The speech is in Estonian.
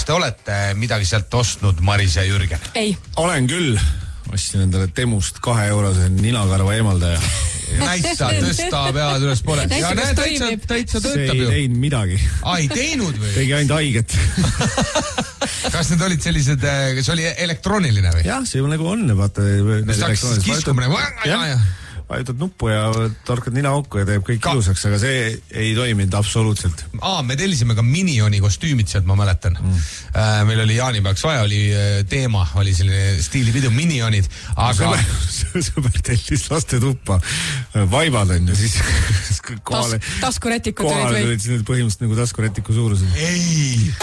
kas te olete midagi sealt ostnud, Maris ja Jürgen? Ei. Olen küll. Ostsin endale Temust 2 eurose ninakarva eemaldaja. Näita, tõsta pead üles poole. Ja näe, täitsa töötab ju. See ei teinud midagi. Ei teinud või? Tegi ainult haiget. Kas need olid sellised, kas oli elektrooniline või? Jah, see nagu on, vaata. Saaks kiskumine. Vajutad nuppu ja torkad nina auku ja teeb kõik ilusaks, aga see ei toiminud absoluutselt. Me tellisime ka Minioni kostüümid sealt, ma mäletan. Meil oli jaanipäevaks vaja, oli teema, oli selline stiilipidu Minionid, aga... Sõber tellis laste tuppa vaibad on ja siis taskurätikud kohale tulid põhimõtteliselt nagu taskurätiku suurused. Ei!